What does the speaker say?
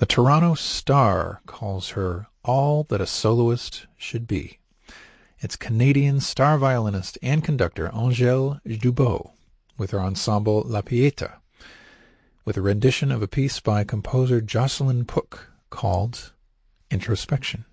The Toronto Star calls her all that a soloist should be. It's Canadian star violinist and conductor Angèle Dubot with her ensemble La Pieta, with a rendition of a piece by composer Jocelyn Pook called Introspection.